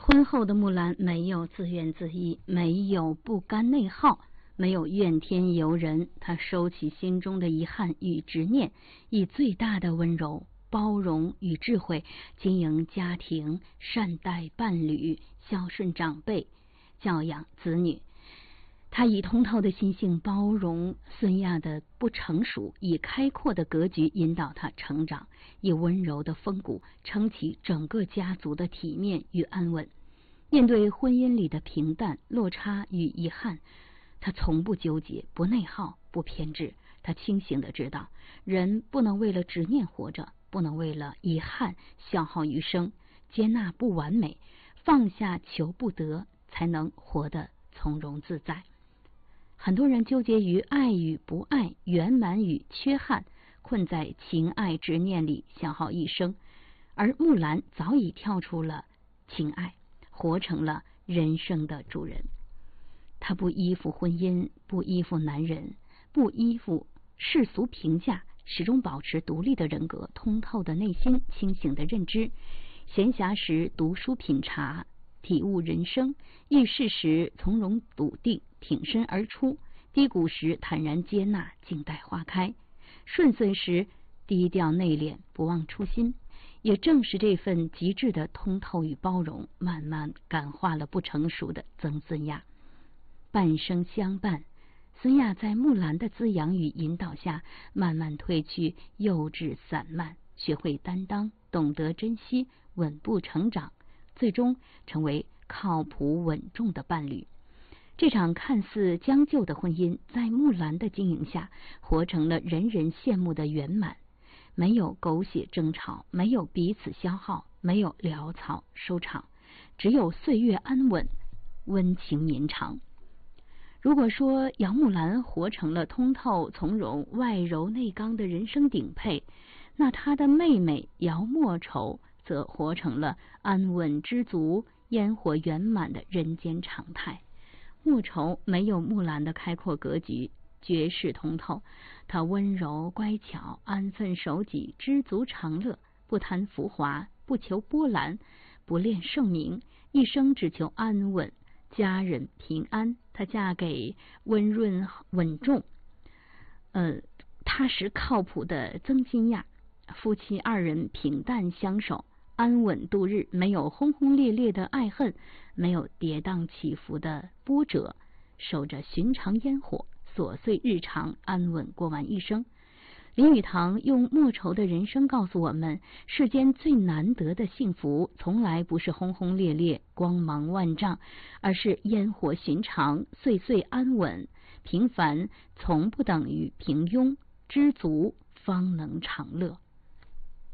婚后的木兰没有自怨自艾，没有不甘内耗，没有怨天尤人，她收起心中的遗憾与执念，以最大的温柔、包容与智慧经营家庭，善待伴侣，孝顺长辈，教养子女。他以通透的心性包容孙亚的不成熟，以开阔的格局引导他成长，以温柔的风骨撑起整个家族的体面与安稳。面对婚姻里的平淡、落差与遗憾，他从不纠结，不内耗，不偏执。他清醒地知道，人不能为了执念活着，不能为了遗憾消耗余生。接纳不完美，放下求不得，才能活得从容自在。很多人纠结于爱与不爱，圆满与缺憾，困在情爱执念里消耗一生。而木兰早已跳出了情爱，活成了人生的主人。她不依附婚姻，不依附男人，不依附世俗评价，始终保持独立的人格，通透的内心，清醒的认知。闲暇时读书品茶，体悟人生；遇事时从容笃定，挺身而出；低谷时坦然接纳，静待花开；顺遂时低调内敛，不忘初心。也正是这份极致的通透与包容，慢慢感化了不成熟的曾孙亚。半生相伴，孙亚在木兰的滋养与引导下，慢慢褪去幼稚散漫，学会担当，懂得珍惜，稳步成长，最终成为靠谱稳重的伴侣。这场看似将就的婚姻，在木兰的经营下，活成了人人羡慕的圆满。没有狗血争吵，没有彼此消耗，没有潦草收场，只有岁月安稳，温情绵长。如果说姚木兰活成了通透从容、外柔内刚的人生顶配，那她的妹妹姚莫愁则活成了安稳知足、烟火圆满的人间常态。莫愁没有木兰的开阔格局，绝世通透，她温柔乖巧，安分守己，知足常乐，不贪浮华，不求波澜，不恋盛名，一生只求安稳，家人平安。她嫁给温润稳重、踏实靠谱的曾金亚，夫妻二人平淡相守，安稳度日，没有轰轰烈烈的爱恨，没有跌宕起伏的波折，守着寻常烟火，琐碎日常，安稳过完一生。林语堂用莫愁的人生告诉我们，世间最难得的幸福，从来不是轰轰烈烈、光芒万丈，而是烟火寻常、岁岁安稳。平凡从不等于平庸，知足方能长乐。